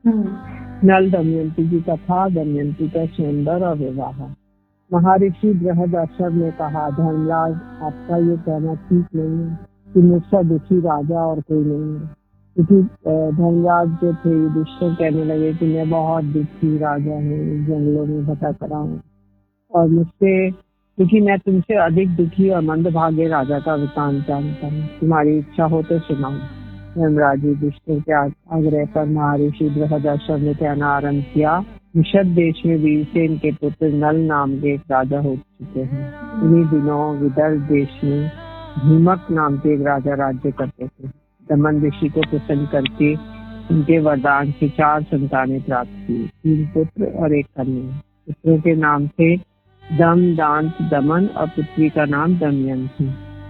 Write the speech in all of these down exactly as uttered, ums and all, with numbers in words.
हम्म। नल दमयंती की कथा, दमयंती का स्वयंवर और विवाह। महर्षि बृहदाश्रम ने कहा, धर्मराज, आपका ये कहना ठीक नहीं है कि मुझसे दुखी राजा और कोई नहीं है। क्योंकि धर्मराज जो थे युधिष्ठिर कहने लगे कि मैं बहुत दुखी राजा हूँ, जंगलों में भटक रहा हूँ और मुझसे, क्योंकि मैं तुमसे अधिक दुखी और मंदभागे राजा का वृतांत जानता हूँ। तुम्हारी इच्छा हो तो सुनाओ। धर्मराज युधिष्ठिर के आग्रह पर महर्षि बृहदाश्रम ने कहना आरंभ किया। निषद देश में वीरसेन के पुत्र नल नाम के एक राजा हो चुके हैं। इन्हीं दिनों विदर्भ देश में भीमक नाम के एक राजा राज्य करते थे। दमन ऋषि को प्रसन्न करके उनके वरदान से चार संतानें प्राप्त हुई, तीन पुत्र और एक कन्या। पुत्रों के नाम थे दम, दांत, दमन और पुत्री का नाम दमयंती।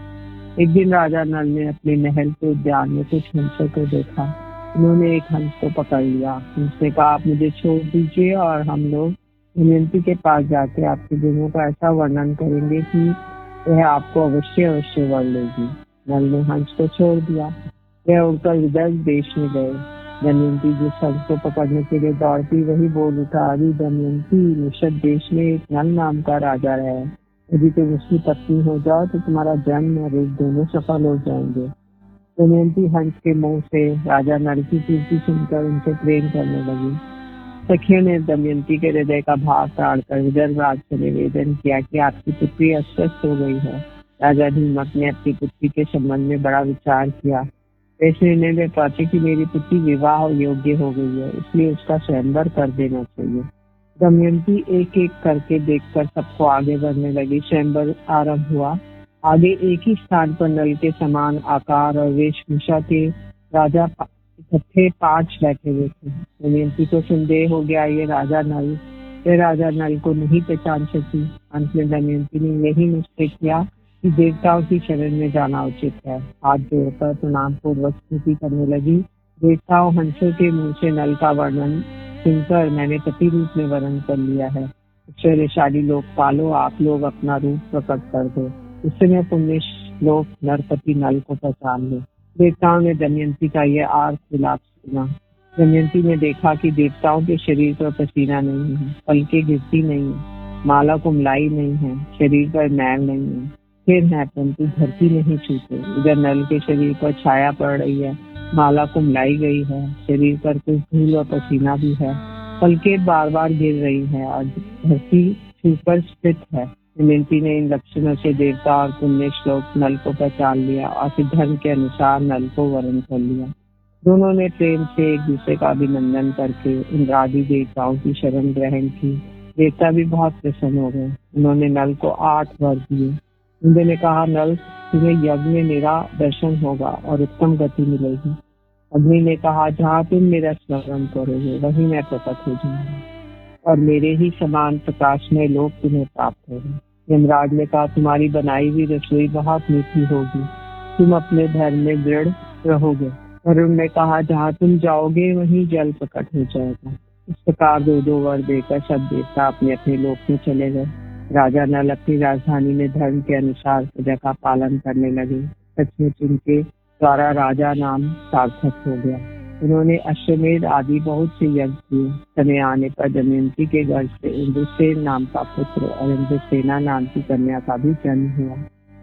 एक दिन राजा नल ने अपने महल के उद्यान में कुछ हंसों को देखा। उन्होंने एक हंस को पकड़ लिया। उसने कहा, आप मुझे छोड़ दीजिए और हम लोग दमयंती के पास जाके आपके गुणों का ऐसा वर्णन करेंगे कि वह आपको अवश्य अवश्य वर लेगी। नल ने हंस को छोड़ दिया। वह उड़कर विदर्भ देश में गए। दमयंती जिस हंस को पकड़ने के लिए दौड़ती, वही बोल उठा, अरे दमयंती, निषद देश में एक नल नाम का राजा है। यदि तुम उसकी पत्नी हो जाओ तो तुम्हारा जन्म और रूप दोनों सफल हो जाएंगे। दमयंती हंस के मुंह से राजा नल की कीर्ति सुनकर उनसे प्रेम करने लगी। सखियों ने दमयंती के हृदय का भाव ताड़कर विदर्भ राज से निवेदन किया कि आपकी पुत्री अस्वस्थ हो गई है। राजा भीमक ने अपनी पुत्री के संबंध में बड़ा विचार किया। इस निर्णय में पहुंचे कि मेरी पुत्री विवाह योग्य हो गई है, इसलिए उसका स्वयंवर कर देना चाहिए। दमयंती एक एक करके देखकर सबको आगे बढ़ने लगी। स्वयंवर आरंभ हुआ। आगे एक ही स्थान पर नल के समान आकार और वेशभूषा के राजा इकट्ठे पांच बैठे हुए थे। दमयंती को संदेह हो गया, ये राजा नल ये राजा नल को नहीं पहचान सकी। अंत में दमयंती ने यही निश्चय किया कि देवताओं की शरण में जाना उचित है। हाथ जोड़कर प्रणाम पूर्वक स्तुति करने लगी। देवताओं, हंसों के मुंह से नल का वर्णन सुनकर मैंने पति रूप में वर्ण कर लिया है। ऐश्वर्यशाली लोकपालो, आप लोग अपना रूप प्रकट कर दो, इससे मैं पुण्य लोक नरपति नल को पहचान लूं। देवताओं ने दमयंती का यह आर्त विलाप सुना। दमयंती ने देखा कि देवताओं के शरीर पर पसीना नहीं है, पलकें गिरती नहीं है, माला कुमलाई नहीं है, शरीर पर मैल नहीं है, फिर है परंतु धरती नहीं छूते। इधर नल के शरीर पर छाया पड़ रही है, माला कुमलाई गई है, शरीर पर कुछ धूल और पसीना भी है, पलकें बार बार गिर रही है और धरती छूकर स्थित है। दमयंती ने इन लक्षणों से देवता और पुण्य श्लोक नल को पहचान लिया और फिर धर्म के अनुसार नल को वर्ण कर लिया। दोनों ने प्रेम से एक दूसरे का अभिनंदन करके इंद्रादि देवताओं की शरण ग्रहण की। देवता भी बहुत प्रसन्न हो गए। उन्होंने नल को आठ वर दिए। इंद्र ने कहा, नल, तुम्हें यज्ञ में मेरा दर्शन होगा और उत्तम गति मिलेगी। अग्नि ने कहा, जहाँ तुम मेरा स्मरण करोगे वहीं मैं प्रकट हो जाऊंगा और मेरे ही समान प्रकाशमय लोक तुम्हें प्राप्त होगा। यमराज ने कहा, तुम्हारी बनाई हुई रसोई बहुत मीठी होगी, तुम अपने धर्म में दृढ़ रहोगे। वरुण ने कहा, जहाँ तुम जाओगे वहीं जल प्रकट हो जाएगा। इस प्रकार दो दो वर देकर सब देवता अपने अपने लोक में चले गए। राजा नल अपनी राजधानी में धर्म के अनुसार प्रजा का पालन करने लगे। सचमुच उनके द्वारा राजा नाम सार्थक हो गया। उन्होंने अश्वमेध आदि बहुत से यज्ञ किए। समय आने पर दमयंती के घर से इंद्रसेन नाम का पुत्र और इंद्रसेना नाम की कन्या का भी जन्म हुआ।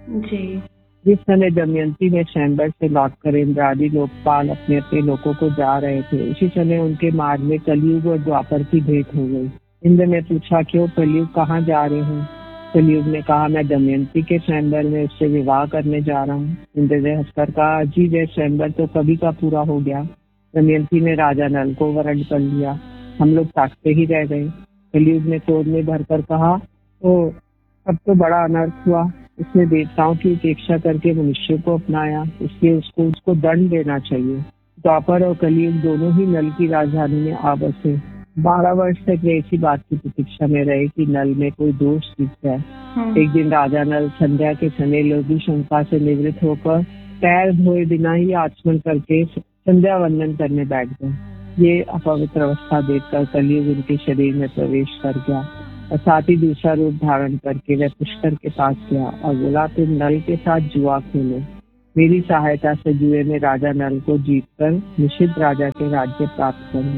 जी। जिस समय दमयंती ने स्वयंवर से लौटकर इंद्रादि लोकपाल अपने अपने लोकों को जा रहे थे, उसी समय उनके मार्ग में कलयुग और द्वापर की भेंट हो गई। इंद्र ने पूछा, क्यों कलयुग, कहाँ जा रहे हो? कलयुग ने कहा, मैं दमयंती के स्वयंवर में उससे विवाह करने जा रहा हूँ। इंद्र ने हंसकर कहा, जी वह स्वयंवर तो कभी का पूरा हो गया। दमयंती ने राजा नल को वरण कर लिया, हम लोग ताकते ही रह गए। कलयुग ने क्रोध में भरकर कहा, ओ अब तो बड़ा अनर्थ हुआ। उसने देवताओं की उपेक्षा करके मनुष्य को अपनाया, इसलिए उसको उसको दंड देना चाहिए। द्वापर और कलयुग दोनों ही नल की राजधानी में आ बसे। बारह वर्ष तक वे इसी बात की प्रतीक्षा में रहे कि नल में कोई दोष दिख जाए। एक दिन राजा नल संध्या के समय लोभी शंका से निवृत्त होकर पैर धोए बिना ही आचमन करके संध्या वंदन करने बैठ गए। ये अपवित्र अवस्था देखकर कलयुग उनके शरीर में प्रवेश कर गया और साथ ही दूसरा रूप धारण करके वह पुष्कर के पास गया और बोला, तुम नल के साथ जुआ खेलो। मेरी सहायता से जुए में राजा नल को जीतकर निषिद्ध राजा के राज्य प्राप्त करो।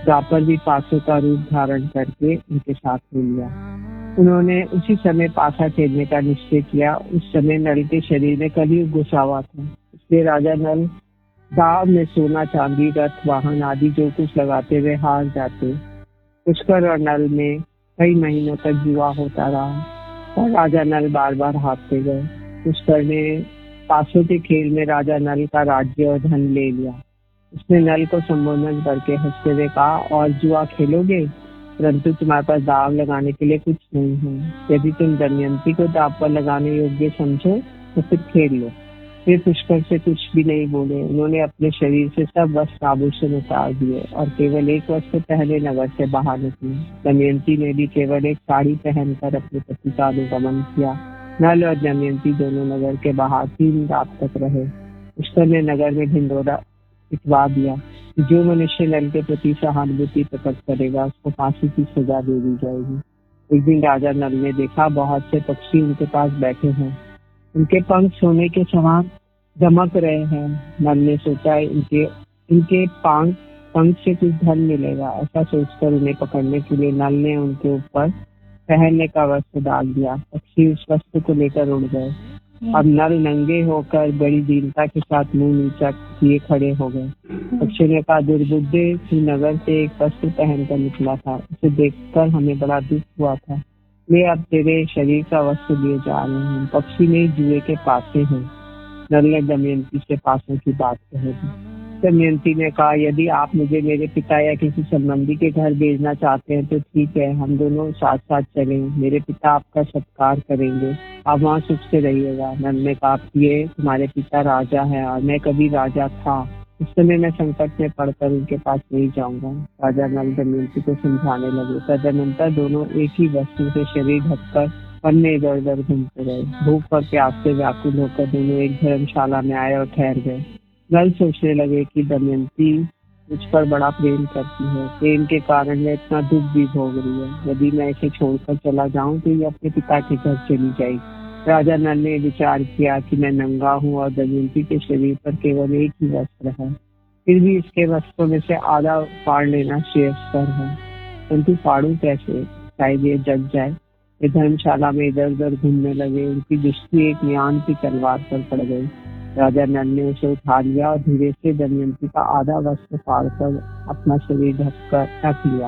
द्वापर भी पासों का रूप धारण करके उनके साथ ले लिया। उन्होंने उसी समय पासा खेलने का निश्चय किया। उस समय नल के शरीर में कलयुग घुसा हुआ था, इसलिए राजा नल दाव में सोना चांदी रथ वाहन आदि जो कुछ लगाते हुए हार जाते। पुष्कर और नल में कई महीनों तक जुआ होता रहा और राजा नल बार बार हारते गए। पुष्कर ने पासों के खेल में राजा नल का राज्य और धन ले लिया। उसने नल को संबोधन करके हंसते हुए कहा, और जुआ खेलोगे, परंतु तुम्हारे पास दाव लगाने के लिए कुछ नहीं है। यदि तुम दमयंती को दाव पर लगाने योग्य समझो तो फिर खेल लो। वे पुष्कर से कुछ भी नहीं बोले। उन्होंने अपने शरीर से सब वस्त्र आभूषण उतार दिए और केवल एक वस्त्र पहले नगर से बाहर निकली। दमयंती ने भी केवल एक साड़ी पहनकर अपने पति का अनुगमन किया। नल और दमयंती दोनों नगर के बाहर तीन रात तक रहे। पुष्कर ने नगर में ढिंढोरा पिटवा दिया कि जो मनुष्य नल के प्रति सहानुभूति प्रकट करेगा उसको फांसी की सजा दे दी जाएगी। एक दिन राजा नल ने देखा बहुत से पक्षी उनके पास बैठे हैं, उनके पंख सोने के समान दमक रहे हैं। नल ने सोचा इनके इनके पंख पंख से कुछ धन मिलेगा। ऐसा सोचकर उन्हें पकड़ने के लिए नल ने उनके ऊपर पहनने का वस्त्र डाल दिया। पक्षी उस वस्त्र को लेकर उड़ गए। अब नल नंगे होकर बड़ी दीनता के साथ मुंह नीचा किए खड़े हो गए। पक्षी ने कहा, दुर्बुद्धे, तू नगर से एक वस्त्र पहनकर निकला था, उसे देखकर हमें बड़ा दुख हुआ था। वे अब तेरे शरीर का वस्त्र लिए जा रहे हैं। पक्षी ने जुए के पासे हैं। नल ने दमयंती से पासों की बात कह दी। दमयंती ने कहा, यदि आप मुझे मेरे पिता या किसी संबंधी के घर भेजना चाहते हैं तो ठीक है, हम दोनों साथ साथ चलें। मेरे पिता आपका सत्कार करेंगे, आप वहाँ सुख से रहिएगा। नल ने कहा, ये तुम्हारे पिता राजा है और मैं कभी राजा था, इस समय मैं संकट में पड़कर उनके पास नहीं जाऊंगा। राजा नल दमयंती को समझाने लगे। तदनंतर दोनों एक ही वस्त्र से शरीर ढककर वन में इधर उधर घूमते रहे। भूख और प्यास से व्याकुल होकर दोनों एक धर्मशाला में आए और ठहर गए। नल सोचने लगे कि दमयंती मुझ पर बड़ा प्रेम करती है, प्रेम के कारण मैं इतना दुख भी भोग रही है। यदि मैं इसे छोड़कर चला जाऊं तो ये अपने पिता के घर चली जाएगी। राजा नल ने विचार किया कि मैं नंगा हूँ और दमयंती के शरीर पर केवल एक ही वस्त्र है, फिर भी इसके वस्त्रों में से आधा फाड़ लेना श्रेयस्कर है, परंतु फाड़ू कैसे, शायद ये जग जाए। वे धर्मशाला में इधर उधर घूमने लगे। उनकी दृष्टि एक म्यान की तलवार पर पड़ गई। राजा नल ने उसे उठा लिया और धीरे से दमयंती का आधा वस्त्र फाड़कर अपना शरीर ढककर ढक लिया।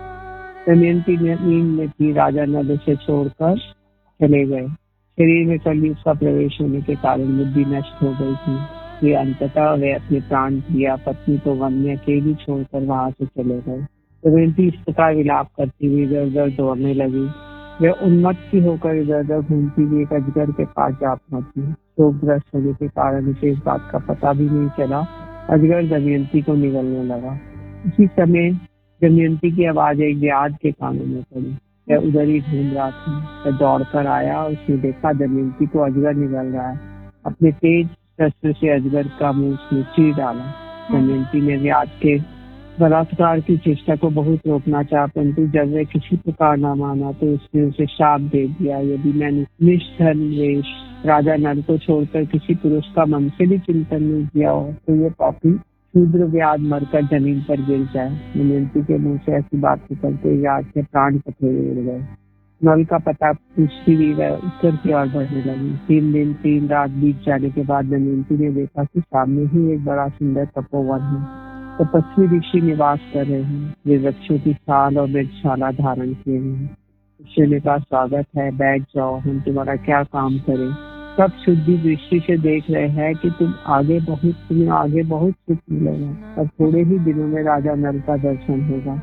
दमयंती नींद में थी। राजा नल उसे छोड़कर चले गए। शरीर में कलयुग का प्रवेश होने के कारण बुद्धि नष्ट हो गई थी। ये अंततः वे अपने प्राण प्रिया पत्नी को वन में अकेली छोड़कर वहां से चले गए। दमयंती इस प्रकार विलाप करती हुई इधर उधर दौड़ने लगी। वे उन्मत्त होकर इधर उधर घूमती हुई एक अजगर के पास जा पहुंची। शोकग्रस्त होने के कारण उसे इस बात का पता भी नहीं चला। अजगर दमयंती को निगलने लगा। उसी समय दमयंती की आवाज एक व्याध के कानों में पड़ी। वह उधर ही घूम रहा था। वह दौड़कर आया और उसने देखा दमयंती को अजगर निगल रहा है। अपने तेज शस्त्र से अजगर का मुंह उसने चीर डाला। दमयंती ने व्याध के बलात्कार की चेष्टा को बहुत रोकना चाहा, परंतु जब वह किसी प्रकार न माना तो उसने उसे शाप दे दिया, यदि मैं निष्धन वेश राजा नल को छोड़कर किसी पुरुष का मन से भी चिंतन नहीं किया हो तो ये पापी शूद्र व्याध मरकर जमीन पर गिर जाए। दमयंती के मुंह से ऐसी बात निकलते व्याध के प्राण कथेरे उड़ गए। नल का पता पूछती हुई वह उत्तर की ओर बढ़ने लगी। तीन दिन तीन रात बीत जाने के बाद दमयंती ने देखा कि सामने ही एक बड़ा सुंदर तपोवन है। तपस्वी ऋषि निवास कर रहे हैं। वे वृक्षों की छाल और मृगशाला धारण किए हुए हैं। ऋषि ने कहा, स्वागत है, बैठ जाओ, हम तुम्हारा क्या काम करें। सब शुद्धि दृष्टि से देख रहे हैं कि तुम आगे बहुत तुम्हें आगे बहुत सुख मिलेगा और थोड़े ही दिनों में राजा नल का दर्शन होगा।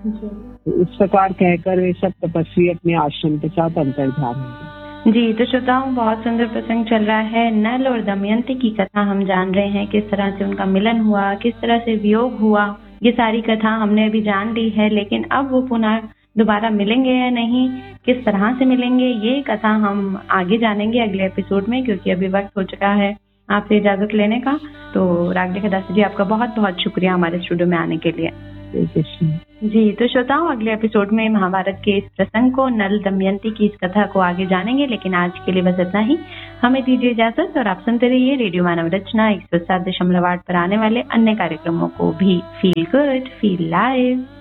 तो इस प्रकार कहकर वे सब तपस्वी अपने आश्रम के साथ अंतर्धान होंगे। जी, तो श्रोताओं, बहुत सुंदर प्रसंग चल रहा है। नल और दमयंती की कथा हम जान रहे हैं, किस तरह से उनका मिलन हुआ, किस तरह से वियोग हुआ, ये सारी कथा हमने अभी जान ली है। लेकिन अब वो पुनः दोबारा मिलेंगे या नहीं, किस तरह से मिलेंगे, ये कथा हम आगे जानेंगे अगले एपिसोड में, क्योंकि अभी वक्त हो चुका है आपसे इजाजत लेने का। तो रागदेवी दासी जी, आपका बहुत बहुत शुक्रिया हमारे स्टूडियो में आने के लिए। जी, तो श्रोताओं, अगले एपिसोड में महाभारत के इस प्रसंग को, नल दमयंती की इस कथा को आगे जानेंगे। लेकिन आज के लिए बस इतना ही। हमें दीजिए इजाजत और आप सुनते रहिए रेडियो मानव रचना एक सौ सात दशमलव आठ पर आने वाले अन्य कार्यक्रमों को भी। Feel good, feel live.